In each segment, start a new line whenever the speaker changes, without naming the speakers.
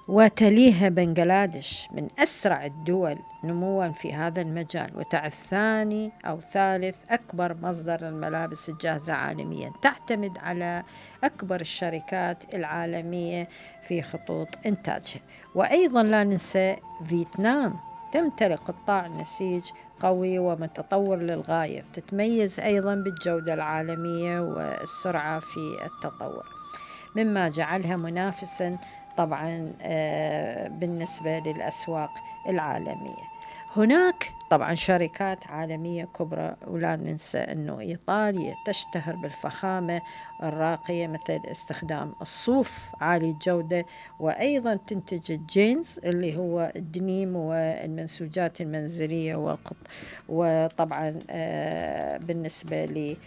وتليها بنغلاديش من أسرع الدول نمواً في هذا المجال، وتعد ثاني أو ثالث أكبر مصدر الملابس الجاهزة عالمياً، تعتمد على أكبر الشركات العالمية في خطوط إنتاجها. وأيضاً لا ننسى فيتنام، تمتلك قطاع نسيج قوي ومتطور للغاية، تتميز أيضاً بالجودة العالمية والسرعة في التطور، مما جعلها منافساً طبعاً بالنسبة للأسواق العالمية. هناك طبعاً شركات عالمية كبرى، ولا ننسى أنه إيطاليا تشتهر بالفخامة الراقية، مثل استخدام الصوف عالي الجودة، وأيضاً تنتج الجينز اللي هو الدنيم والمنسوجات المنزلية والقط. وطبعاً بالنسبة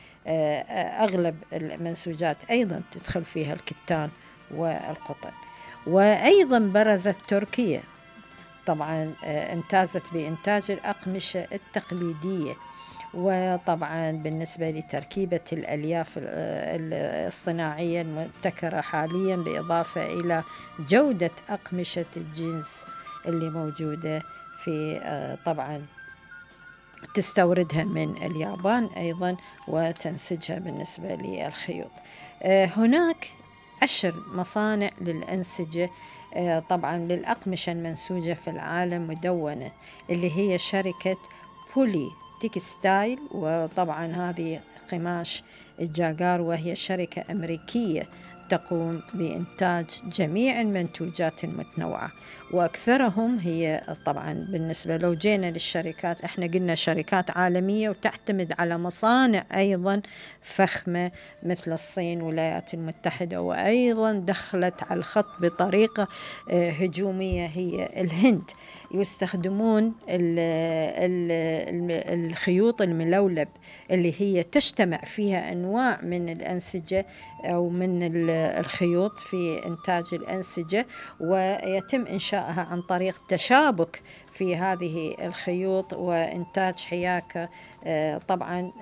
لأغلب المنسوجات أيضاً تدخل فيها الكتان والقطن. وأيضاً برزت تركيا طبعاً، امتازت بإنتاج الأقمشة التقليدية، وطبعاً بالنسبة لتركيبة الألياف الصناعية المبتكرة حالياً، بالإضافة إلى جودة أقمشة الجينز اللي موجودة في طبعاً تستوردها من اليابان أيضاً وتنسجها بالنسبة للخيوط. هناك 10 مصانع للأنسجة طبعاً للأقمشة المنسوجة في العالم مدونة، اللي هي شركة بولي تكستايل، وطبعاً هذه قماش الجاغار، وهي شركة أمريكية تقوم بإنتاج جميع المنتوجات المتنوعة، وأكثرهم هي طبعاً بالنسبة لو جينا للشركات، احنا قلنا شركات عالمية وتعتمد على مصانع أيضاً فخمة مثل الصين والولايات المتحدة، وأيضاً دخلت على الخط بطريقة هجومية هي الهند. يستخدمون الخيوط الملولب اللي هي تجتمع فيها أنواع من الأنسجة أو من الخيوط في إنتاج الأنسجة، ويتم إنشائها عن طريق تشابك في هذه الخيوط وإنتاج حياكة طبعا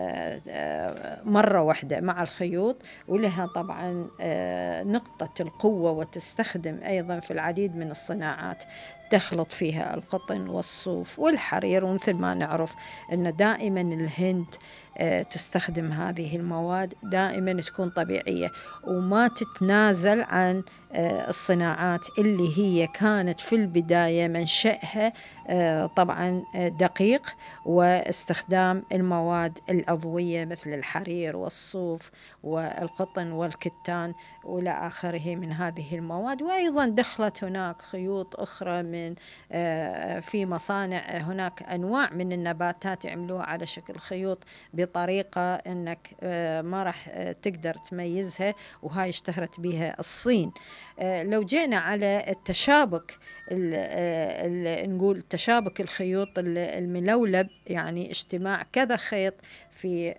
مرة واحدة مع الخيوط، ولها طبعا نقطة القوة، وتستخدم أيضا في العديد من الصناعات تخلط فيها القطن والصوف والحرير. ومثل ما نعرف أن دائما الهند تستخدم هذه المواد، دائما تكون طبيعية وما تتنازل عن الصناعات اللي هي كانت في البداية منشأها طبعا دقيق، واستخدام المواد العضوية مثل الحرير والصوف والقطن والكتان وإلى آخره من هذه المواد. وأيضا دخلت هناك خيوط أخرى من في مصانع، هناك أنواع من النباتات يعملوها على شكل خيوط بطريقة أنك ما راح تقدر تميزها، وهاي اشتهرت بها الصين. لو جينا على التشابك، نقول تشابك الخيوط الملولب، يعني اجتماع كذا خيط في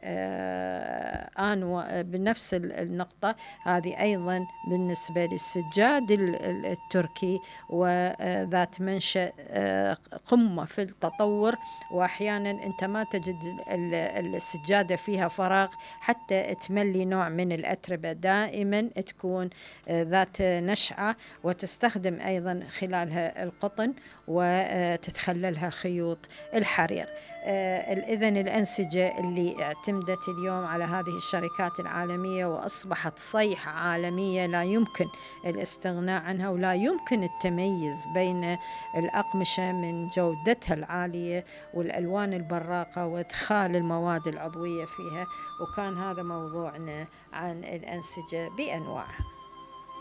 بنفس النقطة، هذه أيضا بالنسبة للسجاد التركي، وذات منشأ قمة في التطور، وأحيانا أنت ما تجد السجادة فيها فراغ حتى تملي نوع من الأتربة، دائما تكون ذات نشعة، وتستخدم أيضا خلالها القطن وتتخللها خيوط الحرير. إذن الأنسجة اللي اعتمدت اليوم على هذه الشركات العالمية وأصبحت صيحة عالمية لا يمكن الاستغناء عنها، ولا يمكن التمييز بين الأقمشة من جودتها العالية والألوان البراقة وإدخال المواد العضوية فيها. وكان هذا موضوعنا عن الأنسجة بأنواعها.